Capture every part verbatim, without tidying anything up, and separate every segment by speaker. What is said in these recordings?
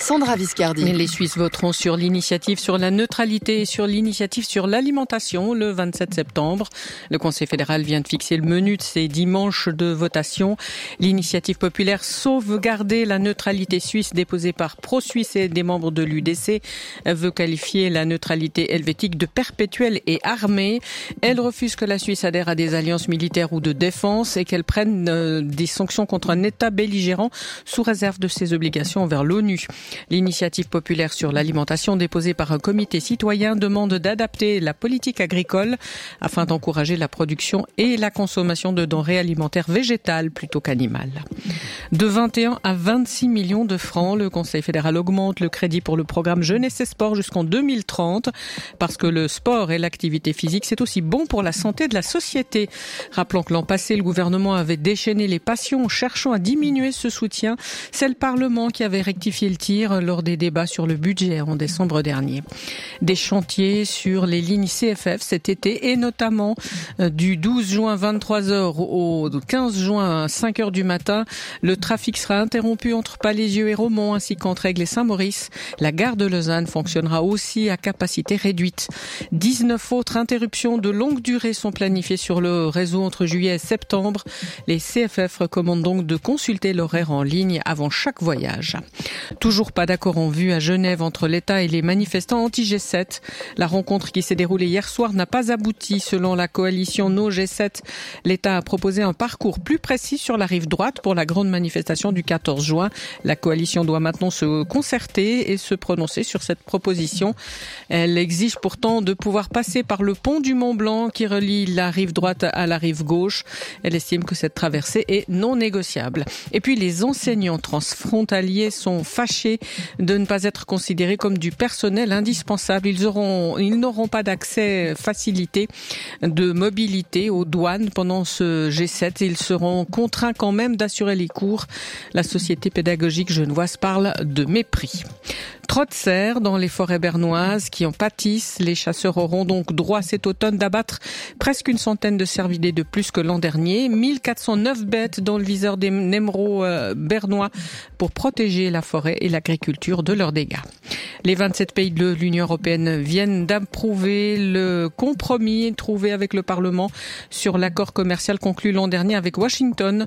Speaker 1: Sandra Viscardi.
Speaker 2: Les Suisses voteront sur l'initiative sur la neutralité et sur l'initiative sur l'alimentation le vingt-sept septembre. Le Conseil fédéral vient de fixer le menu de ces dimanches de votation. L'initiative populaire Sauvegarder la neutralité suisse déposée par Pro-Suisse et des membres de l'U D C veut qualifier la neutralité helvétique de perpétuelle et armée. Elle refuse que la Suisse adhère à des alliances militaires ou de défense et qu'elle prenne euh, des sanctions contre un État belligérant sous réserve de ses obligations envers l'ONU. L'initiative populaire sur l'alimentation déposée par un comité citoyen demande d'adapter la politique agricole afin d'encourager la production et la consommation de denrées alimentaires végétales plutôt qu'animales. De vingt et un à vingt-six millions de francs, le Conseil fédéral augmente le crédit pour le programme Jeunesse et Sport jusqu'en deux mille trente parce que le sport et l'activité physique, c'est aussi bon pour la santé de la société. Rappelons que l'an passé, le gouvernement avait déchaîné les passions cherchant à diminuer ce soutien. C'est le Parlement qui avait rectifié le tir lors des débats sur le budget en décembre dernier. Des chantiers sur les lignes C F F cet été et notamment du douze juin vingt-trois heures au quinze juin cinq heures du matin. Le trafic sera interrompu entre Palaisieux et Romont ainsi qu'entre Aigle et Saint-Maurice. La gare de Lausanne fonctionnera aussi à capacité réduite. dix-neuf autres interruptions de longue durée sont planifiées sur le réseau entre juillet et septembre. Les C F F recommandent donc de consulter l'horaire en ligne avant chaque voyage. Toujours pas d'accord en vue à Genève entre l'État et les manifestants anti-G sept. La rencontre qui s'est déroulée hier soir n'a pas abouti. Selon la coalition No G sept, l'État a proposé un parcours plus précis sur la rive droite pour la grande manifestation du quatorze juin. La coalition doit maintenant se concerter et se prononcer sur cette proposition. Elle exige pourtant de pouvoir passer par le pont du Mont-Blanc qui relie la rive droite à la rive gauche. Elle estime que cette traversée est non négociable. Et puis les enseignants transfrontaliers sont fâchés de ne pas être considérés comme du personnel indispensable. Ils auront, ils n'auront pas d'accès facilité de mobilité aux douanes pendant ce G sept. Ils seront contraints quand même d'assurer les cours. La société pédagogique genevoise parle de mépris. Trop de cerfs dans les forêts bernoises qui en pâtissent. Les chasseurs auront donc droit cet automne d'abattre presque une centaine de cervidés de plus que l'an dernier. mille quatre cent neuf bêtes dans le viseur des némros euh, bernois pour protéger la forêt et l'agriculture de leurs dégâts. Les vingt-sept pays de l'Union européenne viennent d'approuver le compromis trouvé avec le Parlement sur l'accord commercial conclu l'an dernier avec Washington.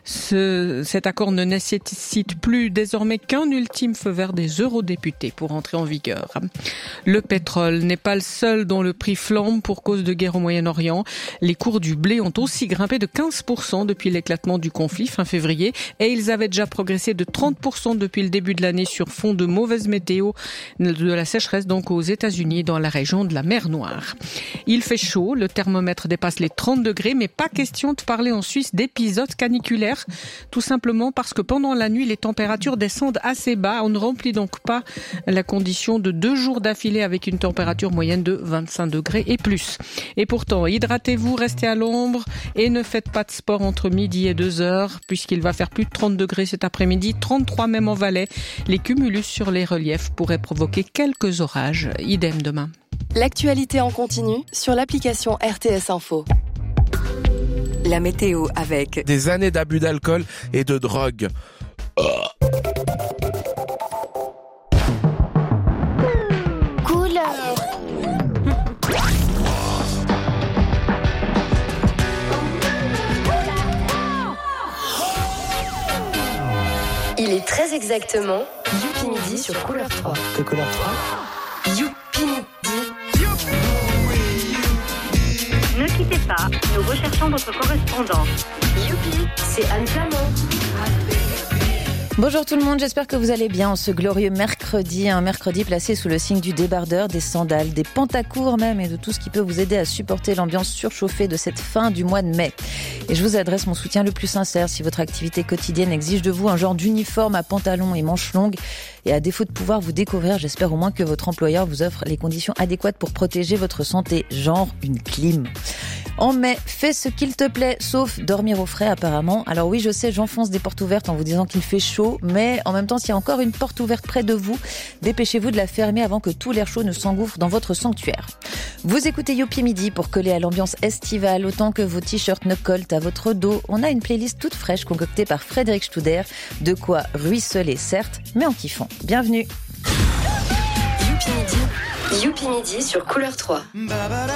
Speaker 2: Ce, cet accord ne nécessite plus désormais qu'un ultime feu vert des eurodéputés pour entrer en vigueur. Le pétrole n'est pas le seul dont le prix flambe pour cause de guerre au Moyen-Orient. Les cours du blé ont aussi grimpé de quinze pour cent depuis l'éclatement du conflit fin février et ils avaient déjà progressé de trente pour cent depuis le début de l'année sur fond de mauvaise météo, de la sécheresse donc aux États-Unis dans la région de la mer Noire. Il fait chaud, le thermomètre dépasse les trente degrés, mais pas question de parler en Suisse d'épisodes caniculaires, tout simplement parce que pendant la nuit, les températures descendent assez bas. On ne remplit donc pas la condition de deux jours d'affilée avec une température moyenne de vingt-cinq degrés et plus. Et pourtant, hydratez-vous, restez à l'ombre et ne faites pas de sport entre midi et deux heures puisqu'il va faire plus de trente degrés cet après-midi, trente-trois même en Valais. Les cumulus sur les reliefs pourraient provoquer quelques orages. Idem demain.
Speaker 1: L'actualité en continu sur l'application R T S Info. La météo avec
Speaker 3: des années d'abus d'alcool et de drogue. Oh.
Speaker 1: Il est très exactement Youpi Midi sur Couleur trois.
Speaker 4: Que Couleur trois?
Speaker 1: Youpi Midi.
Speaker 5: Ne quittez pas, nous recherchons votre correspondant.
Speaker 1: Youpi, c'est Anne Flamand.
Speaker 6: Bonjour tout le monde, j'espère que vous allez bien en ce glorieux mercredi, un mercredi placé sous le signe du débardeur, des sandales, des pantacours même et de tout ce qui peut vous aider à supporter l'ambiance surchauffée de cette fin du mois de mai. Et je vous adresse mon soutien le plus sincère si votre activité quotidienne exige de vous un genre d'uniforme à pantalon et manches longues. Et à défaut de pouvoir vous découvrir, j'espère au moins que votre employeur vous offre les conditions adéquates pour protéger votre santé, genre une clim. En mai, fais ce qu'il te plaît, sauf dormir au frais apparemment. Alors oui, je sais, j'enfonce des portes ouvertes en vous disant qu'il fait chaud, mais en même temps, s'il y a encore une porte ouverte près de vous, dépêchez-vous de la fermer avant que tout l'air chaud ne s'engouffre dans votre sanctuaire. Vous écoutez Youpi Midi pour coller à l'ambiance estivale autant que vos t-shirts ne collent à votre dos. On a une playlist toute fraîche concoctée par Frédéric Studer. De quoi ruisseler, certes, mais en kiffant. Bienvenue.
Speaker 1: Youpi Midi. Youpi Midi sur Couleur trois.